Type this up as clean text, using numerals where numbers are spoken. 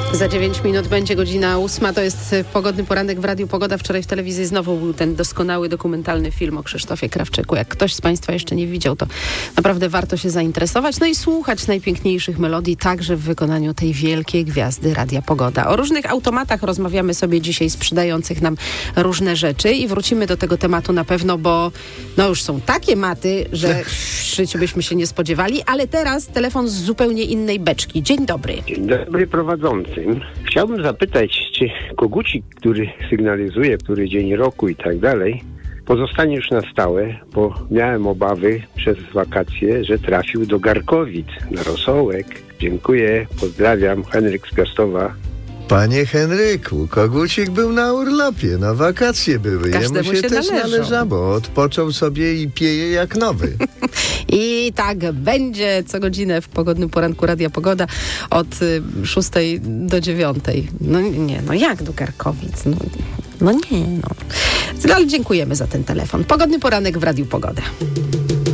Za 9 minut będzie godzina 8. To jest Pogodny Poranek w Radiu Pogoda. Wczoraj w telewizji znowu był ten doskonały dokumentalny film o Krzysztofie Krawczyku. Jak ktoś z Państwa jeszcze nie widział, to naprawdę warto się zainteresować. No i słuchać najpiękniejszych melodii, także w wykonaniu tej wielkiej gwiazdy Radia Pogoda. O różnych automatach rozmawiamy sobie dzisiaj, sprzedających nam różne rzeczy i wrócimy do tego tematu na pewno, bo no już są takie maty, że w życiu byśmy się nie spodziewali, ale teraz telefon z zupełnie innej beczki. Dzień dobry. Dzień dobry prowadzącym. Chciałbym zapytać, czy kogucik, który sygnalizuje, który dzień roku i tak dalej, pozostanie już na stałe, bo miałem obawy przez wakacje, że trafił do Garkowic na rosołek. Dziękuję, pozdrawiam, Henryk z Piastowa. Panie Henryku, kogucik był na urlopie, na wakacje były. Każdemu Jemu się też należą. należało. Odpoczął sobie i pieje jak nowy. I tak będzie co godzinę w Pogodnym Poranku Radia Pogoda od 6 do 9. No nie, no jak do Garkowic? No nie, no. Ale dziękujemy za ten telefon. Pogodny Poranek w Radiu Pogoda.